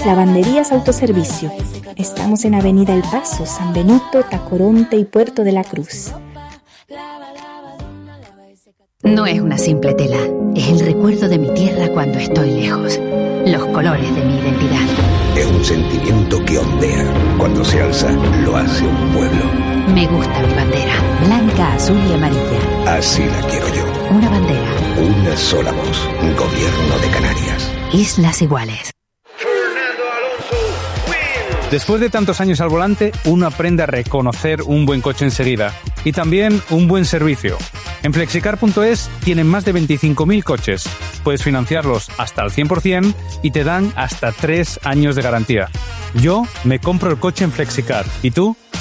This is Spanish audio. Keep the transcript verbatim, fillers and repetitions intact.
Lavanderías Autoservicio. Estamos en Avenida El Paso, San Benito, Tacoronte y Puerto de la Cruz. No es una simple tela, es el recuerdo de mi tierra cuando estoy lejos. Los colores de mi identidad. Es un sentimiento que ondea. Cuando se alza, lo hace un pueblo. Me gusta mi bandera, blanca, azul y amarilla. Así la quiero yo. Una bandera. Una sola voz. Gobierno de Canarias. Islas Iguales. Después de tantos años al volante, uno aprende a reconocer un buen coche enseguida. Y también un buen servicio. En flexicar punto es tienen más de veinticinco mil coches. Puedes financiarlos hasta al cien por ciento y te dan hasta tres años de garantía. Yo me compro el coche en Flexicar. ¿Y tú?